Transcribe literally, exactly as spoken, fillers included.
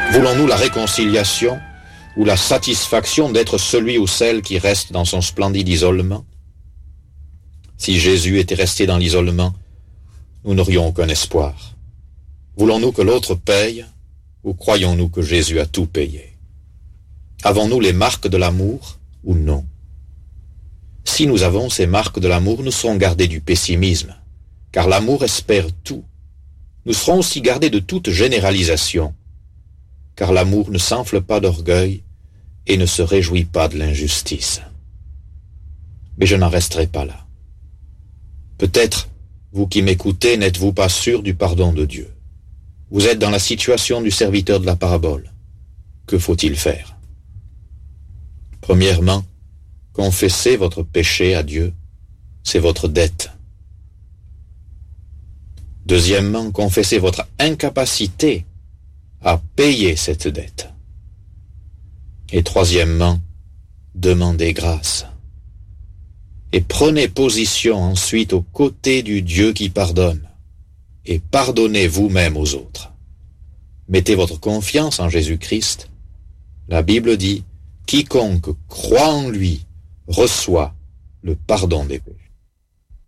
Voulons-nous la réconciliation ou la satisfaction d'être celui ou celle qui reste dans son splendide isolement? Si Jésus était resté dans l'isolement, nous n'aurions aucun espoir. Voulons-nous que l'autre paye ou croyons-nous que Jésus a tout payé? Avons-nous les marques de l'amour ou non? Si nous avons ces marques de l'amour, nous serons gardés du pessimisme, car l'amour espère tout. Nous serons aussi gardés de toute généralisation, car l'amour ne s'enfle pas d'orgueil et ne se réjouit pas de l'injustice. Mais je n'en resterai pas là. Peut-être, vous qui m'écoutez, n'êtes-vous pas sûr du pardon de Dieu. Vous êtes dans la situation du serviteur de la parabole. Que faut-il faire? Premièrement, confessez votre péché à Dieu, c'est votre dette. Deuxièmement, confessez votre incapacité à payer cette dette. Et troisièmement, demandez grâce. Et prenez position ensuite aux côtés du Dieu qui pardonne, et pardonnez vous-même aux autres. Mettez votre confiance en Jésus-Christ. La Bible dit, quiconque croit en lui reçoit le pardon des péchés.